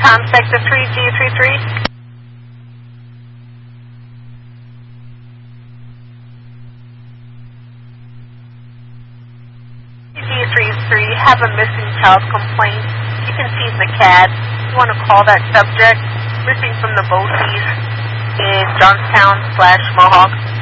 Sector 3G33. G33 have a missing child complaint. You can see the CAD. You want to call that subject. Missing from the BOCES in Johnstown/Mohawk.